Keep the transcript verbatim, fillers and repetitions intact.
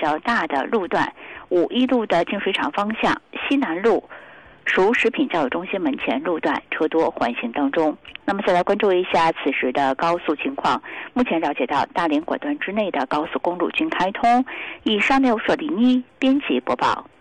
较大的路段，五一路的净水厂方向西南路属食品教育中心门前路段车多缓行当中。那么再来关注一下此时的高速情况。目前了解到大连管段之内的高速公路均开通。以上内容所林一编辑播报。